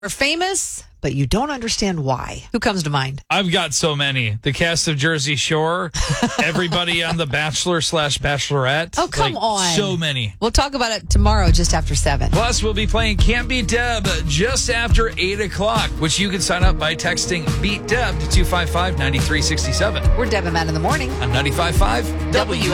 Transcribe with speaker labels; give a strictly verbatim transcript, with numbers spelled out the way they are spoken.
Speaker 1: Are famous, but you don't understand why. Who comes to mind?
Speaker 2: I've got so many. The cast of Jersey Shore, everybody on The Bachelor slash Bachelorette.
Speaker 1: Oh, come
Speaker 2: like,
Speaker 1: on.
Speaker 2: So many.
Speaker 1: We'll talk about it tomorrow just after seven.
Speaker 2: Plus, we'll be playing Can't Beat Deb just after eight o'clock, which you can sign up by texting Beat Deb to two five five, nine three six seven.
Speaker 1: We're Deb and Matt in the morning
Speaker 2: On ninety-five point five W